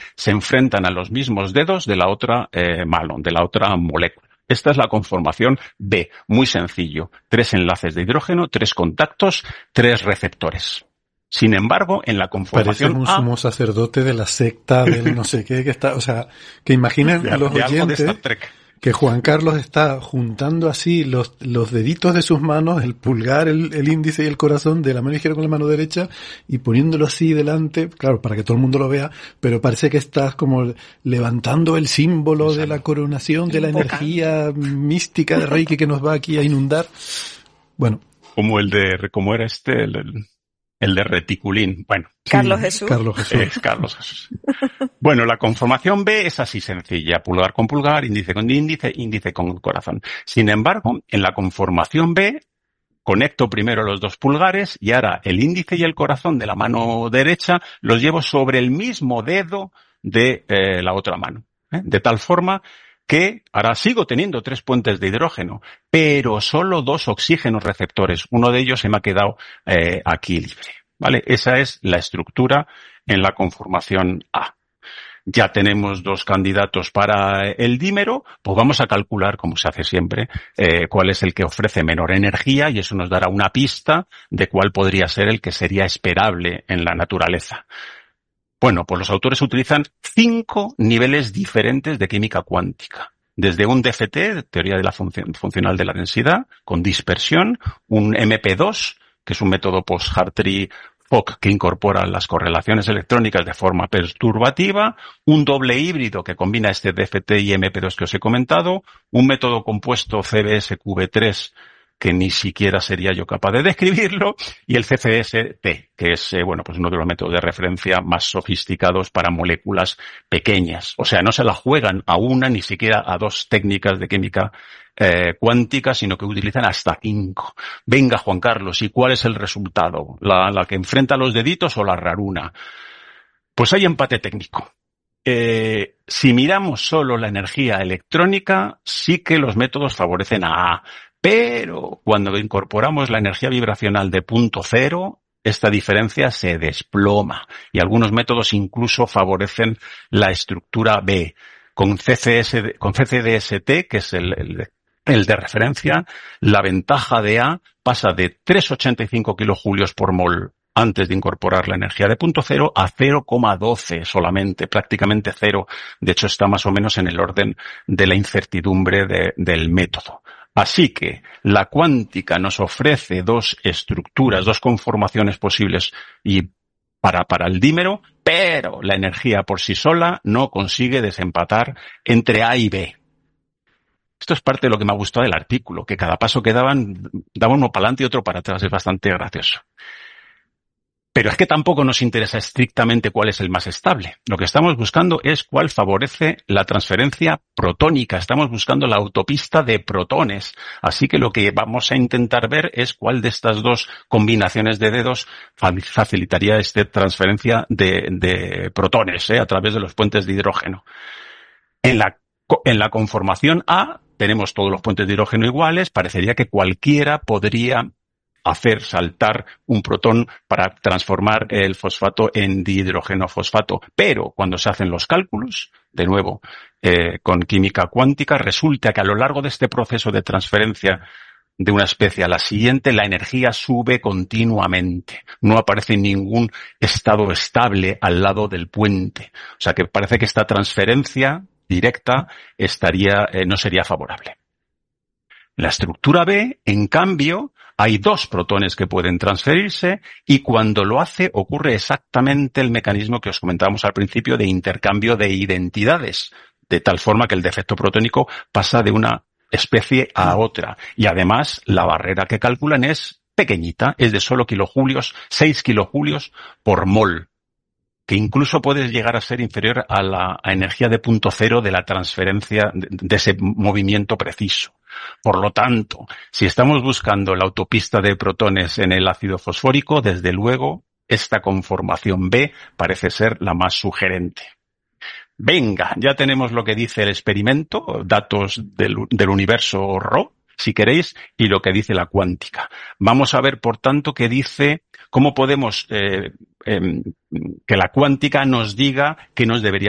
se enfrentan a los mismos dedos de la otra mano, de la otra molécula. Esta es la conformación B, muy sencillo. 3 enlaces de hidrógeno, 3 contactos, 3 receptores. Sin embargo, en la conformación Parece un sumo sacerdote de la secta del no sé qué que está, o sea, que imaginen los oyentes que Juan Carlos está juntando así los deditos de sus manos, el pulgar, el índice y el corazón de la mano izquierda con la mano derecha y poniéndolo así delante, claro, para que todo el mundo lo vea, pero parece que estás como levantando el símbolo de la coronación, de la energía mística de Reiki que nos va aquí a inundar. Bueno. ¿Cómo era el de reticulín? Bueno. Carlos Jesús. Carlos Jesús. Bueno, la conformación B es así sencilla. Pulgar con pulgar, índice con índice, índice con corazón. Sin embargo, en la conformación B, conecto primero los 2 pulgares y ahora el índice y el corazón de la mano derecha los llevo sobre el mismo dedo de la otra mano. De tal forma que ahora sigo teniendo 3 puentes de hidrógeno, pero solo 2 oxígenos receptores. Uno de ellos se me ha quedado aquí libre, ¿vale? Esa es la estructura en la conformación A. Ya tenemos 2 candidatos para el dímero, pues vamos a calcular, como se hace siempre, cuál es el que ofrece menor energía y eso nos dará una pista de cuál podría ser el que sería esperable en la naturaleza. Bueno, pues los autores utilizan 5 niveles diferentes de química cuántica. Desde un DFT, teoría de la funcional de la densidad, con dispersión, un MP2, que es un método post-Hartree-Fock que incorpora las correlaciones electrónicas de forma perturbativa, un doble híbrido que combina este DFT y MP2 que os he comentado, un método compuesto CBS-QB3 que ni siquiera sería yo capaz de describirlo, y el CCST, que es, pues uno de los métodos de referencia más sofisticados para moléculas pequeñas. O sea, no se la juegan a una, ni siquiera a 2 técnicas de química cuántica, sino que utilizan hasta 5. Venga, Juan Carlos, ¿y cuál es el resultado? ¿La que enfrenta los deditos o la raruna? Pues hay empate técnico. Si miramos solo la energía electrónica, sí que los métodos favorecen a A. Pero cuando incorporamos la energía vibracional de punto cero, esta diferencia se desploma y algunos métodos incluso favorecen la estructura B. Con CCDST, que es el de referencia, la ventaja de A pasa de 3,85 kilojulios por mol antes de incorporar la energía de punto cero a 0,12 solamente, prácticamente cero. De hecho, está más o menos en el orden de la incertidumbre del método. Así que la cuántica nos ofrece 2 estructuras, 2 conformaciones posibles y para el dímero, pero la energía por sí sola no consigue desempatar entre A y B. Esto es parte de lo que me ha gustado del artículo, que cada paso que daban uno para adelante y otro para atrás. Es bastante gracioso. Pero es que tampoco nos interesa estrictamente cuál es el más estable. Lo que estamos buscando es cuál favorece la transferencia protónica. Estamos buscando la autopista de protones. Así que lo que vamos a intentar ver es cuál de estas 2 combinaciones de dedos facilitaría esta transferencia de protones a través de los puentes de hidrógeno. En la conformación A tenemos todos los puentes de hidrógeno iguales. Parecería que cualquiera podría hacer saltar un protón para transformar el fosfato en dihidrógeno fosfato. Pero cuando se hacen los cálculos, de nuevo, con química cuántica, resulta que a lo largo de este proceso de transferencia de una especie a la siguiente, la energía sube continuamente. No aparece ningún estado estable al lado del puente. O sea que parece que esta transferencia directa no sería favorable. En la estructura B, en cambio, hay 2 protones que pueden transferirse y cuando lo hace ocurre exactamente el mecanismo que os comentábamos al principio de intercambio de identidades, de tal forma que el defecto protónico pasa de una especie a otra. Y además, la barrera que calculan es pequeñita, es de solo kilojulios, 6 kilojulios por mol, que incluso puede llegar a ser inferior a la energía de punto cero de la transferencia de ese movimiento preciso. Por lo tanto, si estamos buscando la autopista de protones en el ácido fosfórico, desde luego, esta conformación B parece ser la más sugerente. Venga, ya tenemos lo que dice el experimento, datos del universo RO, si queréis, y lo que dice la cuántica. Vamos a ver, por tanto, qué dice, cómo podemos que la cuántica nos diga qué nos debería